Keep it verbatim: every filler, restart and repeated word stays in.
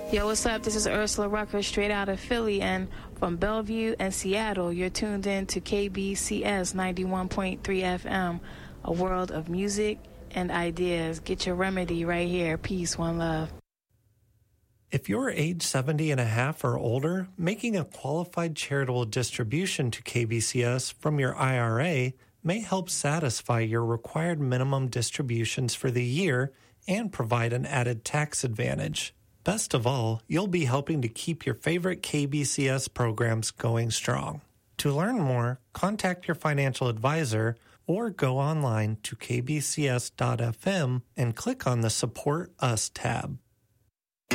Yo, what's up? This is Ursula Rucker, straight out of Philly, and from Bellevue and Seattle, you're tuned in to K B C S ninety-one point three F M, a world of music and ideas. Get your remedy right here. Peace, one love. If you're age seventy and a half or older, making a qualified charitable distribution to K B C S from your I R A may help satisfy your required minimum distributions for the year and provide an added tax advantage. Best of all, you'll be helping to keep your favorite K B C S programs going strong. To learn more, contact your financial advisor or go online to k b c s dot f m and click on the Support Us tab.